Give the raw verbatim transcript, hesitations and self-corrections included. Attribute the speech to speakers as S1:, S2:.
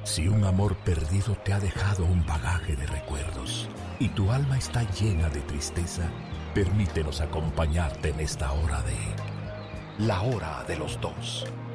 S1: Si un amor perdido te ha dejado un bagaje de recuerdos y tu alma está llena de tristeza, permítenos acompañarte en esta hora de La Hora de los Dos.